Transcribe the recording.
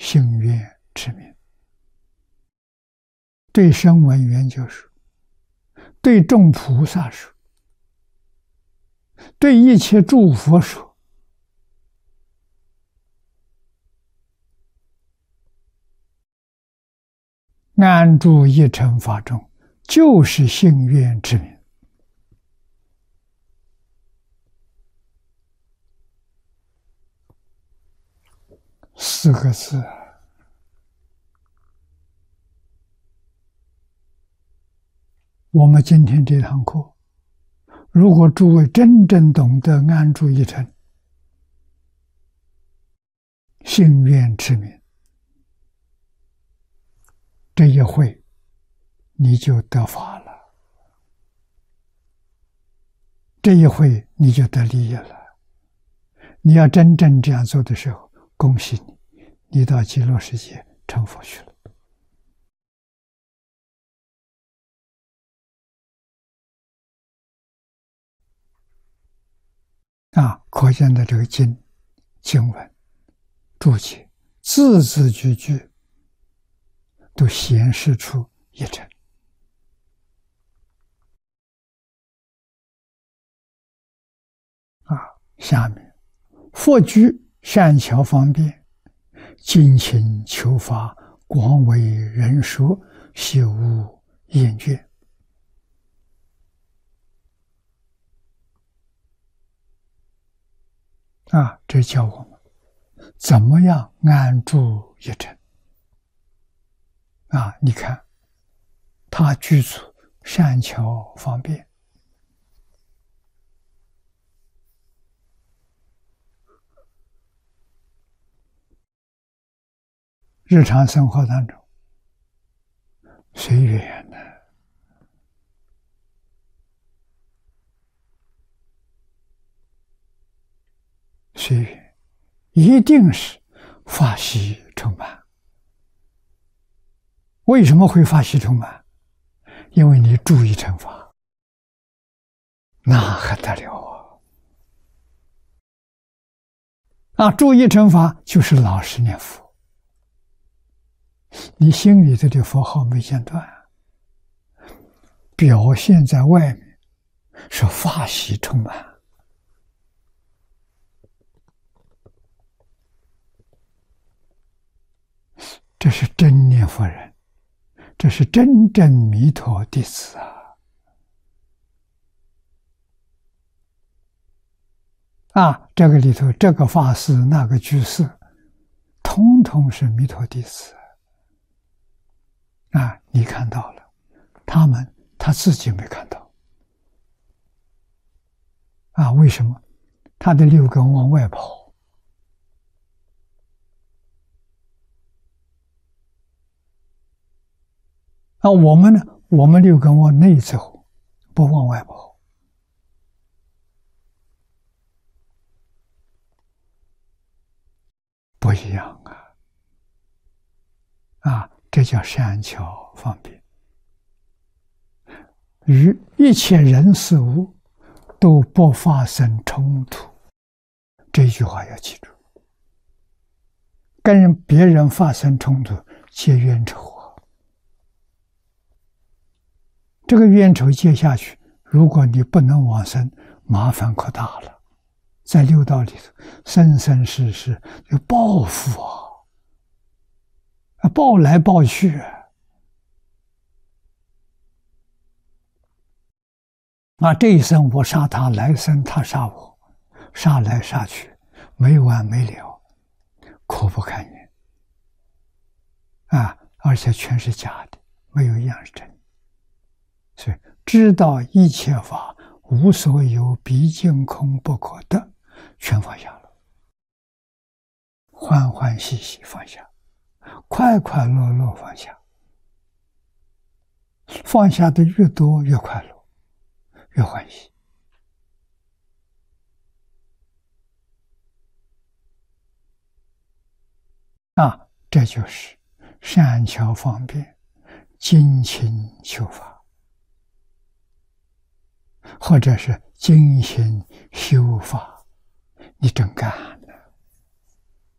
信愿持名，对声闻缘觉说，对众菩萨说，对一切诸佛说，安住一乘法中，就是信愿持名。4个字，我们今天这堂课，如果诸位真正懂得安住一乘，信愿持名，这一会你就得法了，这一会你就得利益了。你要真正这样做的时候，恭喜你，你到极乐世界成佛去了。可见的这个经文注解，字字句句都显示出一乘。下面佛居善巧方便，精勤求法，广为人说，悉无厌倦。这教我们怎么样安住一乘。你看他具足善巧方便，日常生活当中随缘的，随缘一定是法喜充满。为什么会法喜充满？因为你住一乘法，那还得了住一乘法就是老实念佛，你心里头的佛号没间断，表现在外面是法喜充满。这是真念佛人，这是真正弥陀弟子这个里头，这个法师那个居士通通是弥陀弟子你看到了，他自己没看到为什么？他的六根往外跑我们呢？我们六根往内走，不往外跑。不一样这叫善巧方便，与一切人事物都不发生冲突。这句话要记住，跟别人发生冲突，结冤仇这个冤仇结下去，如果你不能往生，麻烦可大了。在六道里头，生生世世有报复报来报去这一生我杀他，来生他杀我，杀来杀去，没完没了，苦不堪言而且全是假的，没有一样是真的。所以知道一切法无所有，毕竟空不可得，全放下了，欢欢喜喜放下，快快乐乐放下，放下的越多越快乐，越欢喜这就是善巧方便，精勤求法，或者是精行修法，你真干